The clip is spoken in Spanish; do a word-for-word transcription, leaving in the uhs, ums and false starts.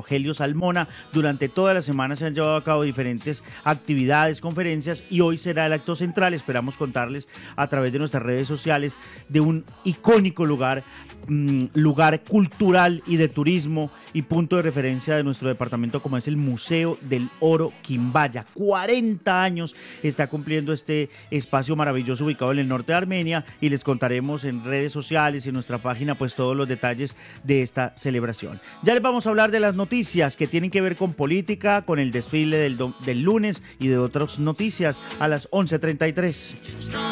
Rogelio Salmona. Durante toda la semana se han llevado a cabo diferentes actividades, conferencias, y hoy será el acto central. Esperamos contarles a través de nuestras redes sociales de un icónico lugar, mmm, lugar cultural y de turismo y punto de referencia de nuestro departamento, como es el Museo del Oro Quimbaya. cuarenta años está cumpliendo este espacio maravilloso ubicado en el norte de Armenia, y les contaremos en redes sociales y en nuestra página pues todos los detalles de esta celebración. Ya les vamos a hablar de las noticias que tienen que ver con política, con el desfile del, do- del lunes y de otras noticias a las once treinta y tres.